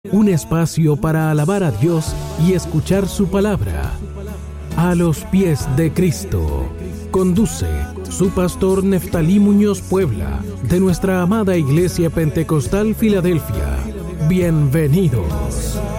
Un espacio para alabar a Dios y escuchar su palabra. A los pies de Cristo. Conduce su pastor Neftalí Muñoz Puebla, de nuestra amada Iglesia Pentecostal Filadelfia. Bienvenidos.